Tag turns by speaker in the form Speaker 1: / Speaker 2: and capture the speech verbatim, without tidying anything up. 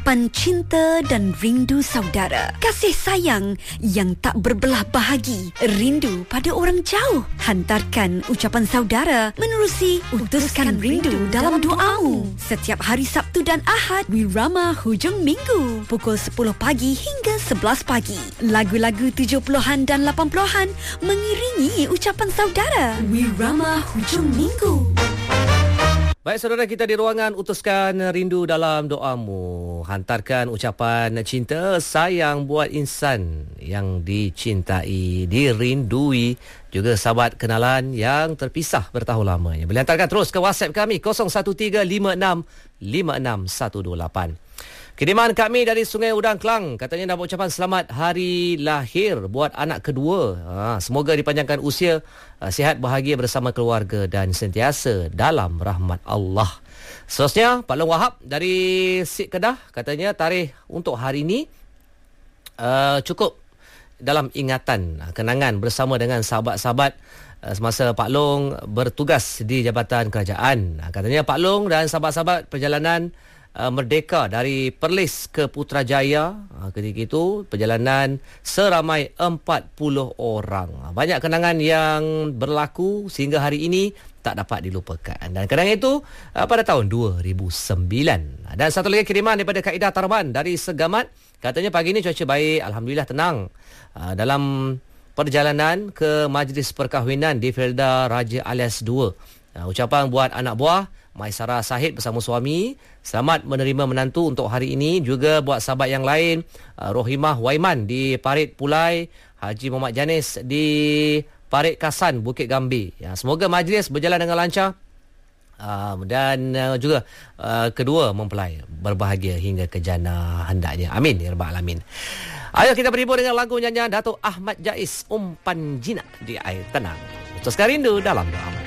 Speaker 1: Pencinta dan rindu saudara. Kasih sayang yang tak berbelah bahagi. Rindu pada orang jauh. Hantarkan ucapan saudara menerusi Utuskan Rindu dalam doamu. Setiap hari Sabtu dan Ahad, Wirama Hujung Minggu, pukul sepuluh pagi hingga sebelas pagi. Lagu-lagu tujuh puluhan dan lapan puluhan mengiringi ucapan saudara. Wirama Hujung Minggu.
Speaker 2: Baik saudara, kita di ruangan Utuskan Rindu dalam doamu. Hantarkan ucapan cinta sayang buat insan yang dicintai, dirindui, juga sahabat kenalan yang terpisah bertahun lamanya. Boleh hantarkan terus ke WhatsApp kami kosong satu tiga lima enam lima enam satu dua lapan. Kiriman kami dari Sungai Udang, Kelang. Katanya nak ucapan selamat hari lahir buat anak kedua. Ha, semoga dipanjangkan usia, uh, sihat bahagia bersama keluarga dan sentiasa dalam rahmat Allah. Seterusnya, Pak Long Wahab dari Sik Kedah. Katanya tarikh untuk hari ini uh, cukup dalam ingatan, kenangan bersama dengan sahabat-sahabat uh, semasa Pak Long bertugas di Jabatan Kerajaan. Katanya Pak Long dan sahabat-sahabat perjalanan Uh, merdeka dari Perlis ke Putrajaya, uh, ketika itu perjalanan seramai empat puluh orang. Uh, banyak kenangan yang berlaku sehingga hari ini tak dapat dilupakan. Dan kenangan itu uh, pada tahun dua ribu sembilan. Dan satu lagi kiriman daripada Kaidah Tarban dari Segamat. Katanya pagi ini cuaca baik, alhamdulillah tenang. Uh, dalam perjalanan ke majlis perkahwinan di Felda Raja Alias dua. Uh, ucapan buat anak buah Maisara Sahid bersama suami, selamat menerima menantu untuk hari ini. Juga buat sahabat yang lain, uh, Rohimah Waiman di Parit Pulai, Haji Muhammad Janis di Parit Kasan, Bukit Gambir. Ya, semoga majlis berjalan dengan lancar. Uh, dan uh, juga uh, kedua mempelai berbahagia hingga ke jannah hendaknya. Amin ya rabbal alamin. Ayo kita berhibur dengan lagu nyanyian Datuk Ahmad Jais, Umpan Jinak di Air Tenang. Utuskan Rindu dalam doa.